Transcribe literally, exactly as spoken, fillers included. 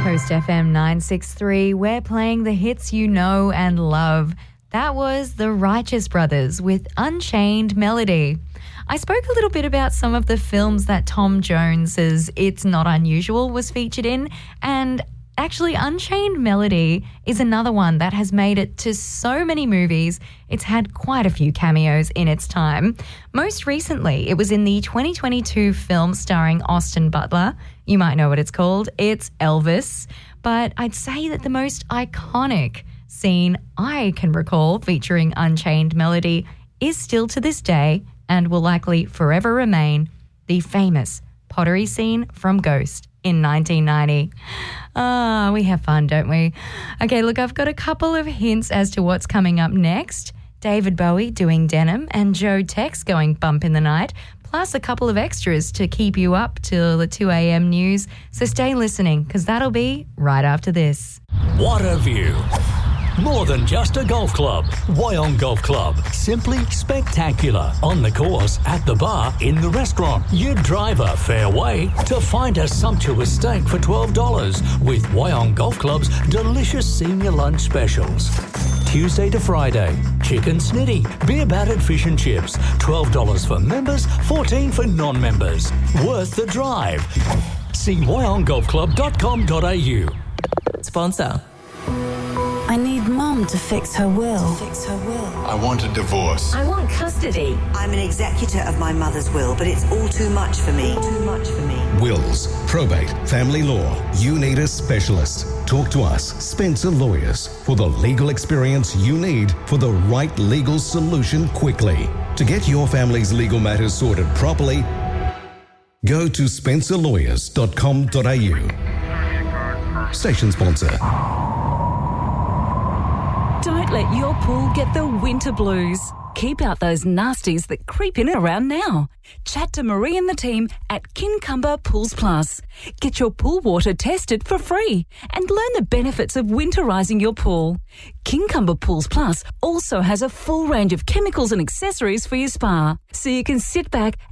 Coast F M nine sixty-three, we're playing the hits you know and love. That was the Righteous Brothers with Unchained Melody. I spoke a little bit about some of the films that Tom Jones's It's Not Unusual was featured in, and actually Unchained Melody is another one that has made it to so many movies. It's had quite a few cameos in its time. Most recently, it was in the twenty twenty-two film starring Austin Butler. You might know what it's called. It's Elvis. But I'd say that the most iconic scene I can recall featuring Unchained Melody is still to this day and will likely forever remain the famous pottery scene from Ghost in nineteen ninety. Ah, we have fun, don't we? Okay, look, I've got a couple of hints as to what's coming up next. David Bowie doing Denim and Joe Tex going Bump in the Night, plus a couple of extras to keep you up till the two a.m. news. So stay listening, because that'll be right after this. What a view. More than just a golf club. Wyong Golf Club. Simply spectacular. On the course, at the bar, in the restaurant. You drive a fair way to find a sumptuous steak for twelve dollars with Wyong Golf Club's delicious senior lunch specials. Tuesday to Friday. Chicken snitty, beer battered fish and chips. twelve dollars for members, fourteen dollars for non-members. Worth the drive. See wyong golf club dot com dot a u. Sponsor. I need Mum to fix her will. To fix her will. I want a divorce. I want custody. I'm an executor of my mother's will, but it's all too much for me. Too much for me. Wills, probate, family law. You need a specialist. Talk to us, Spencer Lawyers, for the legal experience you need for the right legal solution quickly. To get your family's legal matters sorted properly, go to spencer lawyers dot com dot a u. Station sponsor. Don't let your pool get the winter blues. Keep out those nasties that creep in and around now. Chat to Marie and the team at Kincumber Pools Plus. Get your pool water tested for free and learn the benefits of winterising your pool. Kincumber Pools Plus also has a full range of chemicals and accessories for your spa, so you can sit back